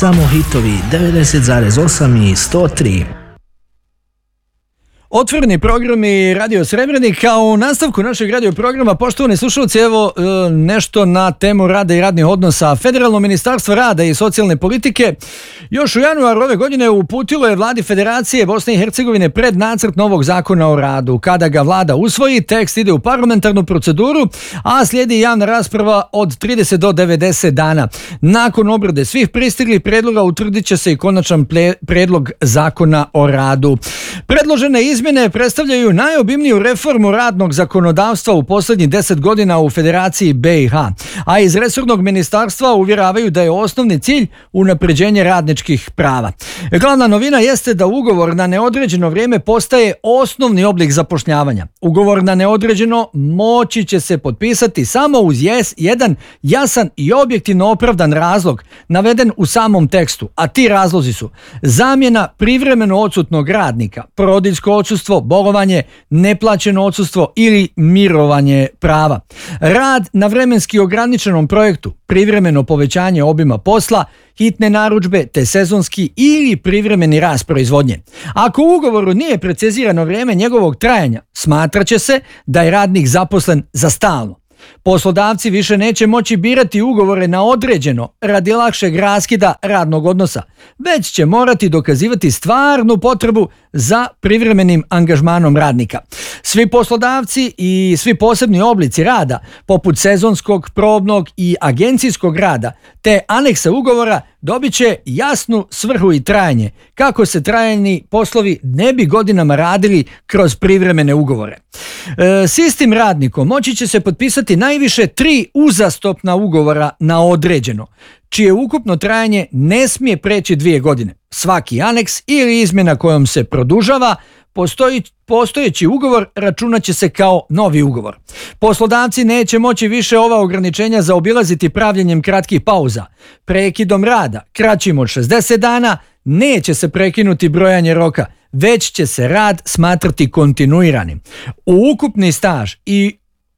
Samo hitovi 90,8 i 103. Otvoreni programi Radio Srebrenik, a u nastavku našeg radio programa, poštovani slušalci, evo nešto na temu rada i radnih odnosa. Federalno ministarstvo rada i socijalne politike još u januaru ove godine uputilo je Vladi Federacije Bosne i Hercegovine pred nacrt novog zakona o radu. Kada ga vlada usvoji, tekst ide u parlamentarnu proceduru, a slijedi javna rasprava od 30 do 90 dana. Nakon obrade svih pristiglih predloga utvrdit će se i konačan predlog zakona o radu. Predložene izmjene predstavljaju najobimniju reformu radnog zakonodavstva u posljednjih 10 godina u Federaciji BiH, a iz resornog ministarstva uvjeravaju da je osnovni cilj unapređenje radničkih prava. Glavna novina jeste da ugovor na neodređeno vrijeme postaje osnovni oblik zapošljavanja. Ugovor na neodređeno moći će se potpisati samo uz jedan jasan i objektivno opravdan razlog naveden u samom tekstu, a ti razlozi su zamjena privremeno odsutnog radnika, porodiljsko odsustvo, bolovanje, neplaćeno odsustvo ili mirovanje prava, rad na vremenski ograničenom projektu, privremeno povećanje obima posla, hitne narudžbe te sezonski ili privremeni rast proizvodnje. Ako u ugovoru nije precizirano vrijeme njegovog trajanja, smatrat će se da je radnik zaposlen za stalno. Poslodavci više neće moći birati ugovore na određeno radi lakšeg raskida radnog odnosa, već će morati dokazivati stvarnu potrebu za privremenim angažmanom radnika. Svi poslodavci i svi posebni oblici rada, poput sezonskog, probnog i agencijskog rada, te aneksa ugovora, dobit će jasnu svrhu i trajanje, kako se trajni poslovi ne bi godinama radili kroz privremene ugovore. S istim radnikom moći će se potpisati najviše 3 uzastopna ugovora na određeno, čije ukupno trajanje ne smije preći 2 godine. Svaki aneks ili izmjena kojom se produžava postojeći ugovor računat će se kao novi ugovor. Poslodavci neće moći više ova ograničenja zaobilaziti pravljenjem kratkih pauza. Prekidom rada, kraćim od 60 dana, neće se prekinuti brojanje roka, već će se rad smatrati kontinuiranim. U ukupni staž i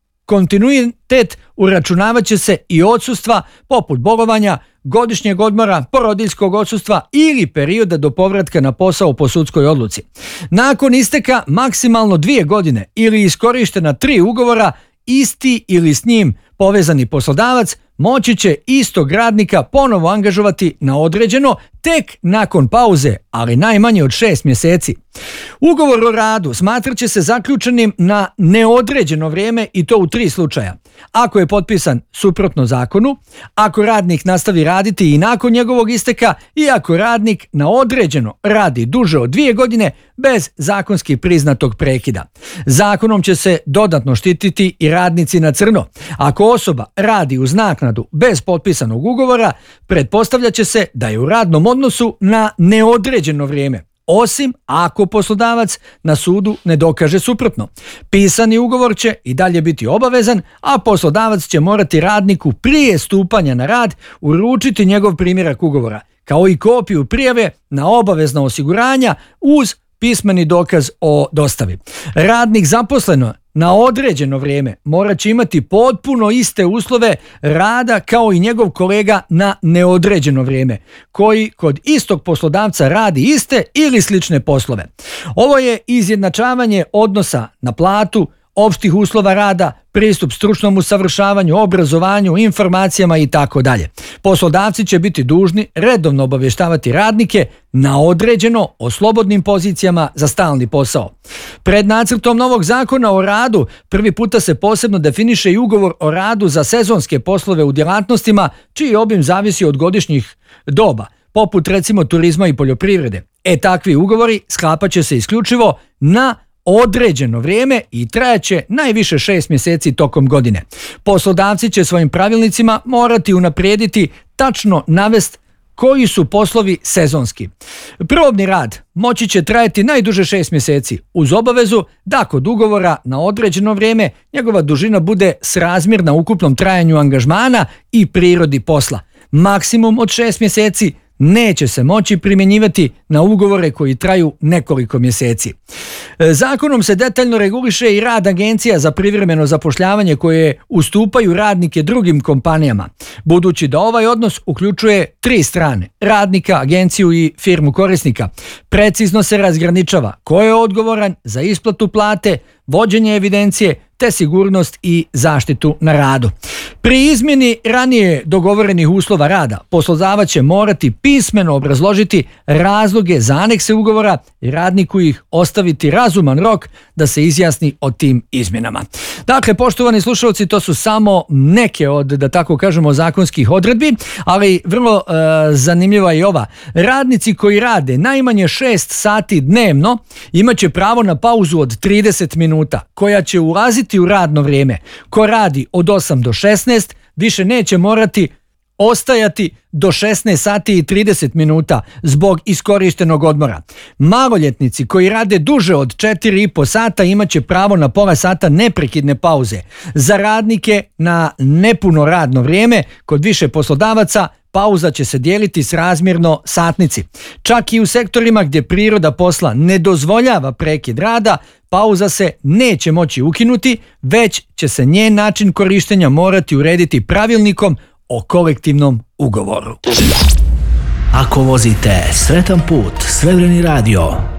kontinuitet uračunavat će se i odsustva poput bolovanja, godišnjeg odmora, porodiljskog odsustva ili perioda do povratka na posao po sudskoj odluci. Nakon isteka maksimalno 2 godine ili iskorištena 3 ugovora, isti ili s njim povezani poslodavac moći će istog radnika ponovo angažovati na određeno tek nakon pauze, ali najmanje od 6 mjeseci. Ugovor o radu smatrat će se zaključenim na neodređeno vrijeme i to u 3 slučaja. Ako je potpisan suprotno zakonu, ako radnik nastavi raditi i nakon njegovog isteka i ako radnik na određeno radi duže od 2 godine bez zakonski priznatog prekida. Zakonom će se dodatno štititi i radnici na crno. Ako osoba radi uz naknadu bez potpisanog ugovora, pretpostavljat će se da je u radnom odnosu na neodređeno vrijeme, osim ako poslodavac na sudu ne dokaže suprotno. Pisani ugovor će i dalje biti obavezan, a poslodavac će morati radniku prije stupanja na rad uručiti njegov primjerak ugovora, kao i kopiju prijave na obavezna osiguranja uz pismeni dokaz o dostavi. Radnik zaposleno na određeno vrijeme morat će imati potpuno iste uslove rada kao i njegov kolega na neodređeno vrijeme, koji kod istog poslodavca radi iste ili slične poslove. Ovo je izjednačavanje odnosa na platu, opštih uslova rada, pristup stručnom usavršavanju, obrazovanju, informacijama i tako dalje. Poslodavci će biti dužni redovno obavještavati radnike na određeno o slobodnim pozicijama za stalni posao. Pred nacrtom novog zakona o radu prvi puta se posebno definiše i ugovor o radu za sezonske poslove u djelatnostima čiji obim zavisi od godišnjih doba, poput recimo turizma i poljoprivrede. Takvi ugovori sklapat će se isključivo na određeno vrijeme i trajaće najviše 6 mjeseci tokom godine. Poslodavci će svojim pravilnicima morati unaprijediti tačno navest koji su poslovi sezonski. Probni rad moći će trajati najduže 6 mjeseci uz obavezu da kod ugovora na određeno vrijeme njegova dužina bude srazmjerna ukupnom trajanju angažmana i prirodi posla. Maksimum od 6 mjeseci neće se moći primjenjivati na ugovore koji traju nekoliko mjeseci. Zakonom se detaljno reguliše i rad agencija za privremeno zapošljavanje koje ustupaju radnike drugim kompanijama, budući da ovaj odnos uključuje 3 strane, radnika, agenciju i firmu korisnika. Precizno se razgraničava ko je odgovoran za isplatu plate, vođenje evidencije te sigurnost i zaštitu na radu. Pri izmjeni ranije dogovorenih uslova rada, poslodavac će morati pismeno obrazložiti razloge za anekse ugovora i radniku ih ostaviti razuman rok da se izjasni o tim izmjenama. Dakle, poštovani slušalci, to su samo neke od, da tako kažemo, zakonskih odredbi, ali vrlo zanimljiva je i ova. Radnici koji rade najmanje 6 sati dnevno imat će pravo na pauzu od 30 minuta, koja će ulaziti u radno vrijeme. Ko radi od 8 do 16, više neće morati ostajati do 16 sati i 30 minuta zbog iskorištenog odmora. Maloljetnici koji rade duže od 4,5 sata imat će pravo na pola sata neprekidne pauze. Za radnike na nepuno radno vrijeme kod više poslodavaca pauza će se dijeliti srazmjerno satnici. Čak i u sektorima gdje priroda posla ne dozvoljava prekid rada, pauza se neće moći ukinuti, već će se njen način korištenja morati urediti pravilnikom o kolektivnom ugovoru. Ako vozite sretan put, Srebreni radio.